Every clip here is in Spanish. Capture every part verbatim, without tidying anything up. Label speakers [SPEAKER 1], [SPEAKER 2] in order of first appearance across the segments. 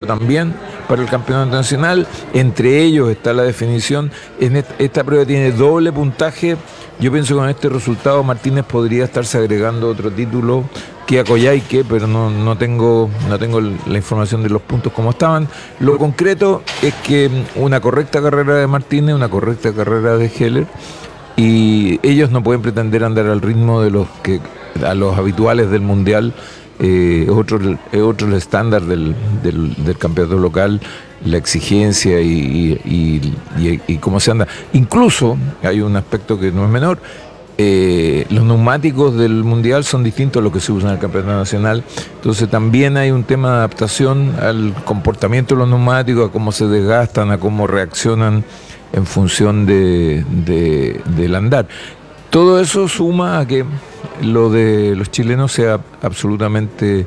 [SPEAKER 1] también para el campeonato nacional. Entre ellos está la definición. En esta, esta prueba tiene doble puntaje. Yo pienso que con este resultado Martínez podría estarse agregando otro título que a Coyhaique, pero no, no, tengo, no tengo la información de los puntos como estaban. Lo concreto es que una correcta carrera de Martínez, una correcta carrera de Heller, y ellos no pueden pretender andar al ritmo de los que a los habituales del Mundial. Eh, es, otro, es otro el estándar del, del, del campeonato local, la exigencia y, y, y, y cómo se anda. Incluso hay un aspecto que no es menor. Eh, los neumáticos del Mundial son distintos a los que se usan en el Campeonato Nacional, entonces también hay un tema de adaptación al comportamiento de los neumáticos, a cómo se desgastan, a cómo reaccionan en función de, de, del andar. Todo eso suma a que lo de los chilenos sea absolutamente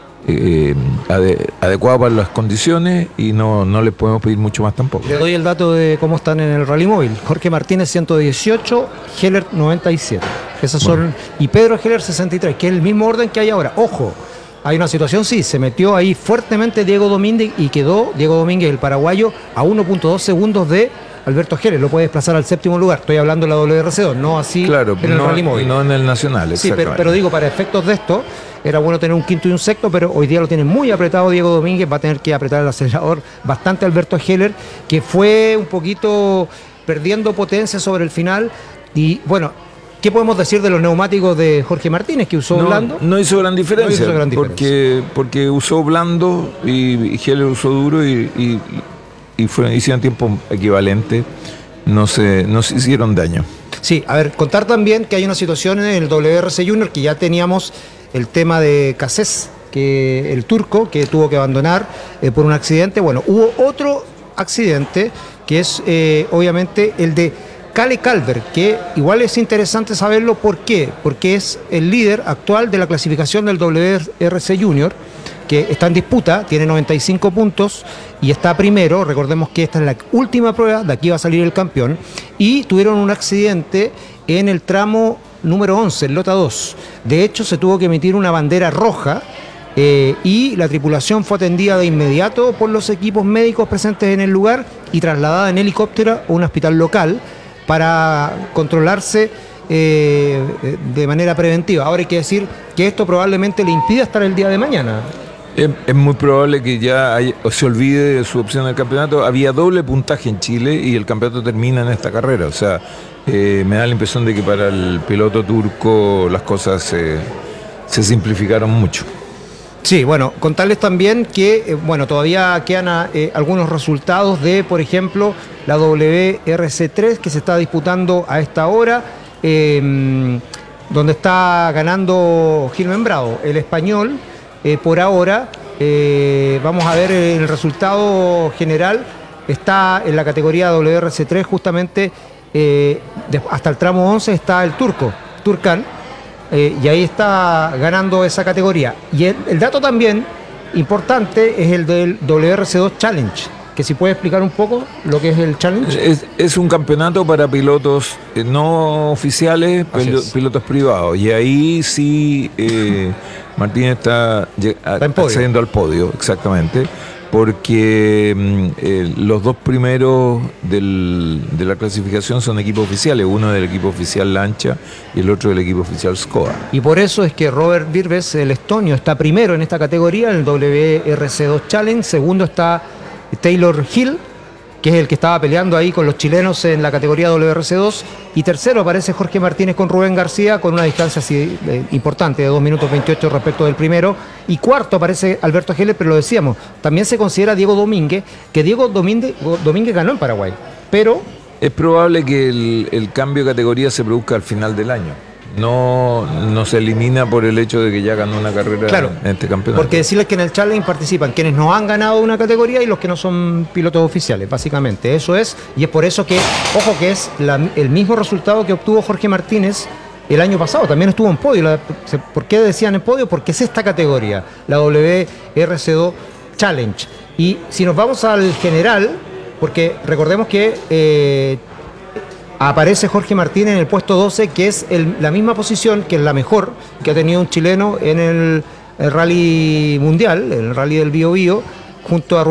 [SPEAKER 1] eh, ade, adecuado para las condiciones y no, no les podemos pedir mucho más tampoco.
[SPEAKER 2] Le doy el dato de cómo están en el Rally Móvil. Jorge Martínez ciento dieciocho, Heller noventa y siete. Esas son, bueno. Y Pedro Heller sesenta y tres, que es el mismo orden que hay ahora. Ojo, hay una situación, sí, se metió ahí fuertemente Diego Domínguez y quedó Diego Domínguez, el paraguayo, a uno punto dos segundos de Alberto Heller. Lo puede desplazar al séptimo lugar. Estoy hablando de la W R C dos, no así
[SPEAKER 1] claro,
[SPEAKER 2] en el
[SPEAKER 1] no,
[SPEAKER 2] Rally Móvil.
[SPEAKER 1] No en el Nacional,
[SPEAKER 2] sí, pero, pero digo, para efectos de esto, era bueno tener un quinto y un sexto, pero hoy día lo tiene muy apretado Diego Domínguez, va a tener que apretar el acelerador bastante Alberto Heller, que fue un poquito perdiendo potencia sobre el final. Y bueno, ¿qué podemos decir de los neumáticos de Jorge Martínez, que usó
[SPEAKER 1] no,
[SPEAKER 2] blando?
[SPEAKER 1] No hizo gran diferencia, no hizo gran diferencia. Porque, porque usó blando y, y Heller usó duro y, y, y fueron, hicieron tiempo equivalente, no se, no se hicieron daño.
[SPEAKER 2] Sí, a ver, contar también que hay una situación en el W R C Junior que ya teníamos el tema de Cassés, que el turco, que tuvo que abandonar eh, por un accidente. Bueno, hubo otro accidente que es eh, obviamente el de Kalle Calver, que igual es interesante saberlo. ¿Por qué? Porque es el líder actual de la clasificación del W R C Junior, que está en disputa, tiene noventa y cinco puntos y está primero. Recordemos que esta es la última prueba, de aquí va a salir el campeón, y tuvieron un accidente en el tramo número once, el Lota dos. De hecho, se tuvo que emitir una bandera roja eh, y la tripulación fue atendida de inmediato por los equipos médicos presentes en el lugar y trasladada en helicóptero a un hospital local para controlarse eh, de manera preventiva. Ahora hay que decir que esto probablemente le impida estar el día de mañana.
[SPEAKER 1] Es, es muy probable que ya hay, o se olvide de su opción del campeonato. Había doble puntaje en Chile y el campeonato termina en esta carrera. O sea, eh, me da la impresión de que para el piloto turco las cosas eh, se simplificaron mucho.
[SPEAKER 2] Sí, bueno, contarles también que eh, bueno, todavía quedan eh, algunos resultados de, por ejemplo, la W R C tres que se está disputando a esta hora, eh, donde está ganando Gil Membrado, el español. Eh, por ahora, eh, vamos a ver el resultado general. Está en la categoría W R C tres justamente eh, de, hasta el tramo once está el turco, Turcan, eh, y ahí está ganando esa categoría. Y el, el dato también importante es el del W R C dos Challenge, que si puede explicar un poco lo que es el Challenge.
[SPEAKER 1] Es, es un campeonato para pilotos eh, no oficiales, pil, pilotos privados, y ahí sí eh, Martínez está, está accediendo al podio, exactamente, porque eh, los dos primeros del, de la clasificación son equipos oficiales, uno del equipo oficial Lancia y el otro del equipo oficial Skoda.
[SPEAKER 2] Y por eso es que Robert Virbes, el estonio, está primero en esta categoría, en el W R C dos Challenge. Segundo está Taylor Hill, que es el que estaba peleando ahí con los chilenos en la categoría W R C dos. Y tercero aparece Jorge Martínez con Rubén García, con una distancia así, eh, importante de dos minutos veintiocho respecto del primero. Y cuarto aparece Alberto Heller, pero lo decíamos, también se considera Diego Domínguez, que Diego Domínguez, Domínguez ganó en Paraguay, pero...
[SPEAKER 1] Es probable que el, el cambio de categoría se produzca al final del año. No, no se elimina por el hecho de que ya ganó una carrera, claro, en este campeonato.
[SPEAKER 2] Porque decirles que en el Challenge participan quienes no han ganado una categoría y los que no son pilotos oficiales, básicamente. Eso es, y es por eso que, ojo, que es la, el mismo resultado que obtuvo Jorge Martínez el año pasado. También estuvo en podio. La, ¿Por qué decían en podio? Porque es esta categoría, la W R C dos Challenge. Y si nos vamos al general, porque recordemos que... Eh, aparece Jorge Martínez en el puesto doce, que es el, la misma posición, que es la mejor que ha tenido un chileno en el, el rally mundial, el rally del Bío Bío, junto a